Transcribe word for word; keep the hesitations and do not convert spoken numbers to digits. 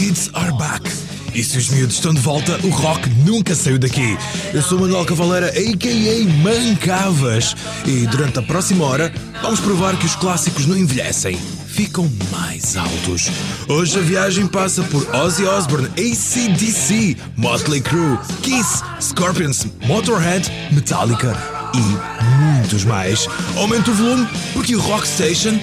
Kids are back. E se os miúdos estão de volta, o rock nunca saiu daqui. Eu sou Manuel Cavaleira, a k a. Mancavas. E durante a próxima hora, vamos provar que os clássicos não envelhecem. Ficam mais altos. Hoje a viagem passa por Ozzy Osbourne, A C D C, Motley Crue, Kiss, Scorpions, Motorhead, Metallica e muitos mais. Aumente o volume porque o Rock Station